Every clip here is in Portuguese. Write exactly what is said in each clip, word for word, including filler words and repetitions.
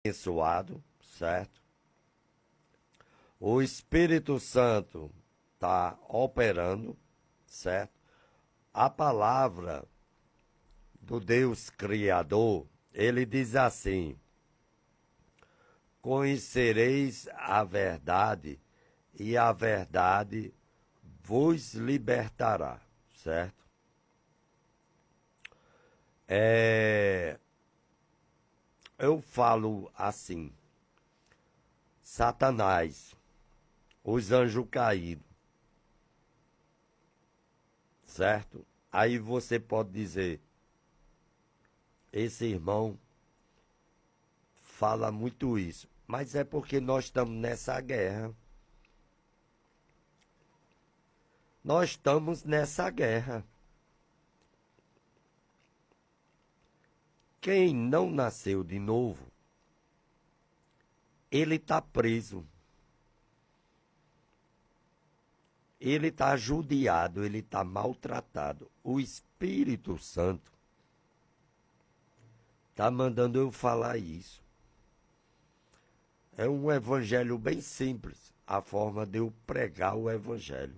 abençoado, certo? O Espírito Santo está operando, certo? A palavra do Deus Criador, ele diz assim: conhecereis a verdade, e a verdade vos libertará, certo? É, eu falo assim, Satanás, os anjos caídos, certo? Aí você pode dizer, esse irmão fala muito isso, mas é porque nós estamos nessa guerra. Nós estamos nessa guerra. Quem não nasceu de novo, ele está preso. Ele está judiado, ele está maltratado. O Espírito Santo está mandando eu falar isso. É um evangelho bem simples, a forma de eu pregar o evangelho.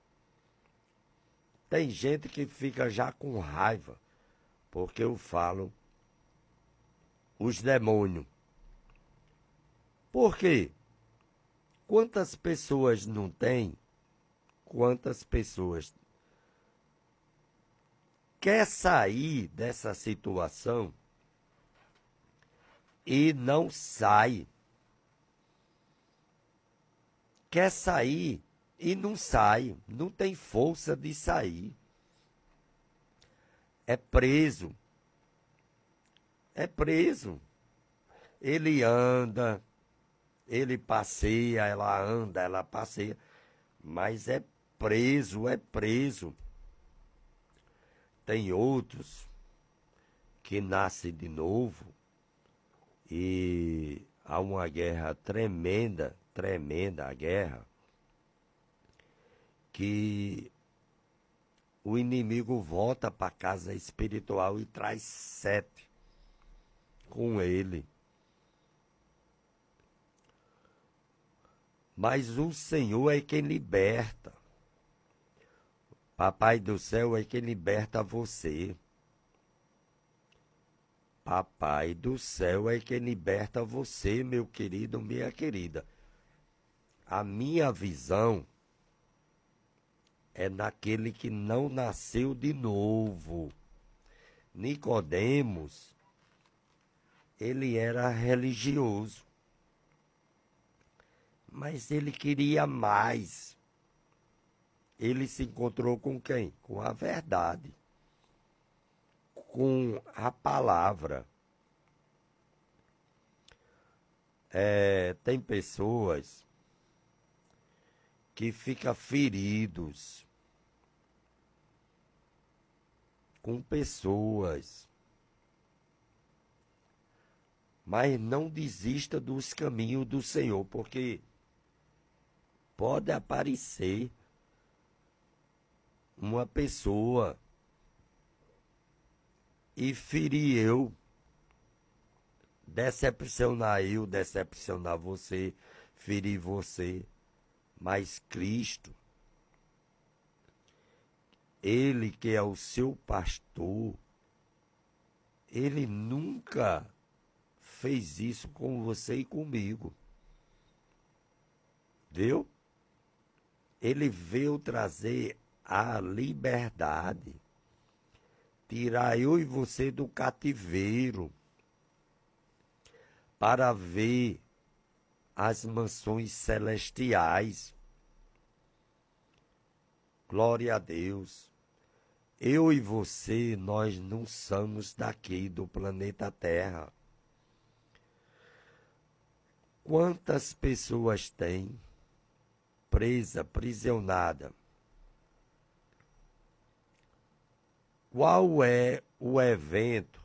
Tem gente que fica já com raiva, porque eu falo os demônios. Por quê? Quantas pessoas não tem? Quantas pessoas quer sair dessa situação e não sai? Quer sair e não sai, não tem força de sair. É preso. É preso. Ele anda, ele passeia, ela anda, ela passeia, mas é preso, é preso. Tem outros que nascem de novo e há uma guerra tremenda, tremenda a guerra, que o inimigo volta para a casa espiritual e traz sete com ele. Mas o Senhor é quem liberta. Papai do céu é quem liberta você. Papai do céu é quem liberta você, meu querido, minha querida. A minha visão é naquele que não nasceu de novo. Nicodemos, ele era religioso, mas ele queria mais. Ele se encontrou com quem? Com a verdade, com a palavra. É, tem pessoas que ficam feridos com pessoas, mas não desista dos caminhos do Senhor, porque pode aparecer uma pessoa e ferir eu, decepcionar eu, decepcionar você, ferir você. Mas Cristo, ele que é o seu pastor, ele nunca fez isso com você e comigo. Viu? Ele veio trazer a liberdade, tirar eu e você do cativeiro, para ver as mansões celestiais. Glória a Deus. Eu e você, nós não somos daqui do planeta Terra. Quantas pessoas tem presa, aprisionada? Qual é o evento?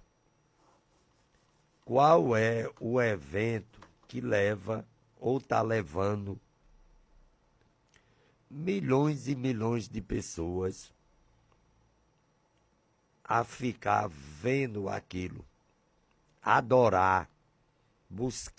Qual é o evento que leva ou está levando milhões e milhões de pessoas a ficar vendo aquilo, adorar, buscar